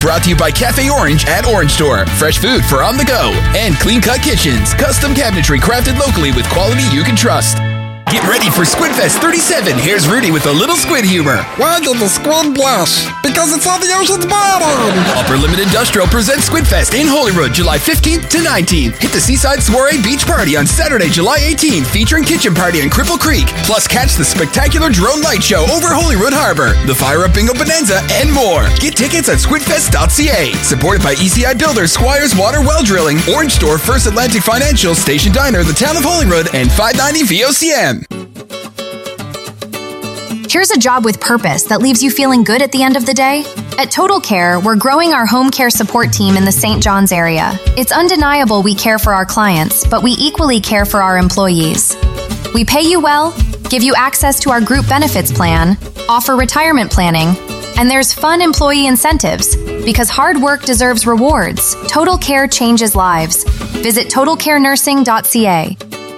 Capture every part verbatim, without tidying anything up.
Brought to you by Cafe Orange at Orange Store. Fresh food for on the go. And Clean Cut Kitchens. Custom cabinetry crafted locally with quality you can trust. Get ready for Squidfest thirty-seven. Here's Rudy with a little squid humor. Why did the squid blush? Because it's on the ocean's bottom. Upper Limit Industrial presents Squidfest in Holyrood, July fifteenth to nineteenth. Hit the Seaside Soiree Beach Party on Saturday, July eighteenth, featuring Kitchen Party in Cripple Creek. Plus, catch the spectacular drone light show over Holyrood Harbor, the Fire Up Bingo Bonanza, and more. Get tickets at squidfest dot c a. Supported by E C I Builders, Squires Water Well Drilling, Orange Store, First Atlantic Financial, Station Diner, the Town of Holyrood, and five ninety V O C M. Here's a job with purpose that leaves you feeling good at the end of the day. At Total Care, we're growing our home care support team in the Saint John's area. It's undeniable we care for our clients, but we equally care for our employees. We pay you well, give you access to our group benefits plan, offer retirement planning, and there's fun employee incentives because hard work deserves rewards. Total Care changes lives. Visit total care nursing dot c a.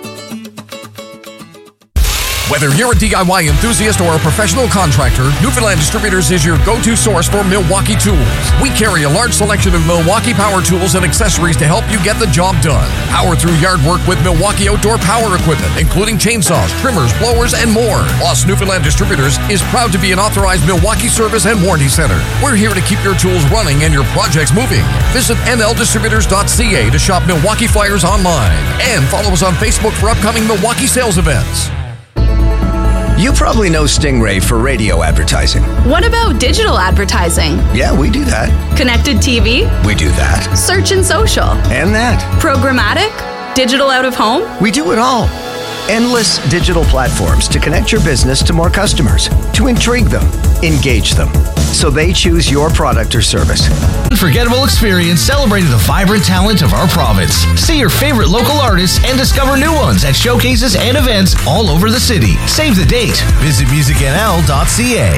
Whether you're a D I Y enthusiast or a professional contractor, Newfoundland Distributors is your go-to source for Milwaukee tools. We carry a large selection of Milwaukee power tools and accessories to help you get the job done. Power through yard work with Milwaukee outdoor power equipment, including chainsaws, trimmers, blowers, and more. Plus, Newfoundland Distributors is proud to be an authorized Milwaukee service and warranty center. We're here to keep your tools running and your projects moving. Visit n l distributors dot c a to shop Milwaukee flyers online. And follow us on Facebook for upcoming Milwaukee sales events. You probably know Stingray for radio advertising. What about digital advertising? Yeah, we do that. Connected T V? We do that. Search and social? And that. Programmatic? Digital out of home? We do it all. Endless digital platforms to connect your business to more customers, to intrigue them, engage them, so they choose your product or service. Unforgettable experience celebrating the vibrant talent of our province. See your favorite local artists and discover new ones at showcases and events all over the city. Save the date. Visit music n l dot c a.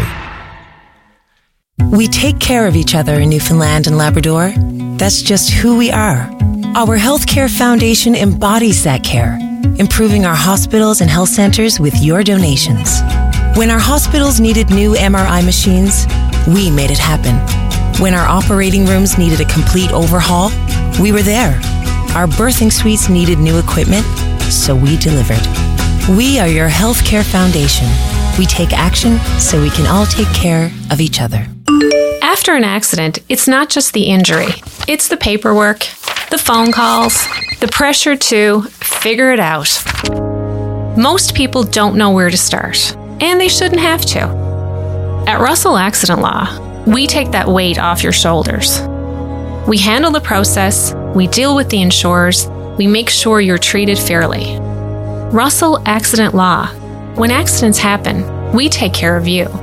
We take care of each other in Newfoundland and Labrador. That's just who we are. Our Healthcare Foundation embodies that care, improving our hospitals and health centers with your donations. When our hospitals needed new M R I machines, we made it happen. When our operating rooms needed a complete overhaul, we were there. Our birthing suites needed new equipment, so we delivered. We are your Healthcare Foundation. We take action so we can all take care of each other. After an accident, it's not just the injury. It's the paperwork, the phone calls, the pressure to figure it out. Most people don't know where to start, and they shouldn't have to. At Russell Accident Law, we take that weight off your shoulders. We handle the process, we deal with the insurers, we make sure you're treated fairly. Russell Accident Law. When accidents happen, we take care of you.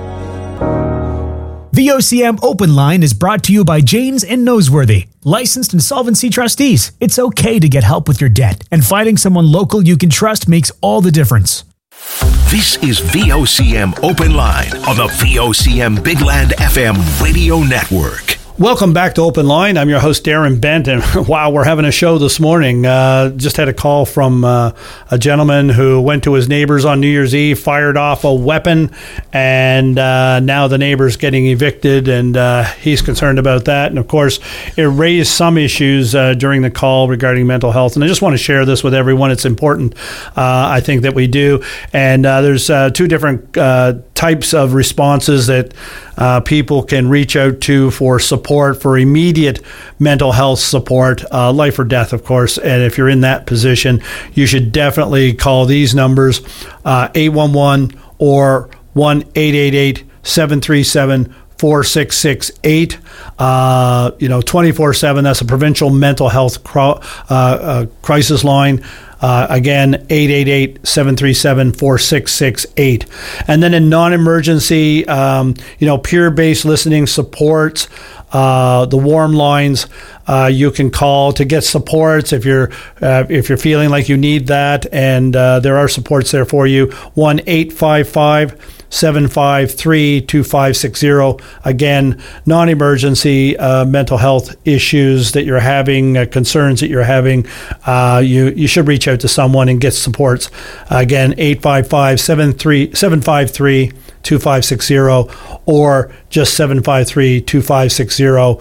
V O C M Open Line is brought to you by Janes and Noseworthy, licensed insolvency trustees. It's okay to get help with your debt, and finding someone local you can trust makes all the difference. This is V O C M Open Line on the V O C M Big Land F M radio network. Welcome back to Open Line. I'm your host, Darren Bent, and wow, we're having a show this morning. Uh, just had a call from uh, a gentleman who went to his neighbors on New Year's Eve, fired off a weapon, and uh, now the neighbor's getting evicted, and uh, he's concerned about that. And of course, it raised some issues uh, during the call regarding mental health, and I just want to share this with everyone. It's important, uh, I think, that we do. And uh, there's uh, two different uh, types of responses that uh, people can reach out to for support. For immediate mental health support, uh, life or death, of course. And if you're in that position, you should definitely call these numbers, uh, eight one one or one eight eight eight, seven three seven, four six six eight. Uh, you know, twenty-four seven. That's a provincial mental health cro- uh, uh, crisis line. Uh, again, eight eight eight, seven three seven, four six six eight. And then in non-emergency, um, you know, peer-based listening supports, uh, the warm lines, uh, you can call to get supports if you're uh, if you're feeling like you need that, and uh, there are supports there for you. one eight five five, seven five three, two five six zero. Again, non-emergency uh, mental health issues that you're having, uh, concerns that you're having, uh, you you should reach out to someone and get supports. Uh, again, eight five five, seven five three, two five six zero or just seven five three, two five six zero.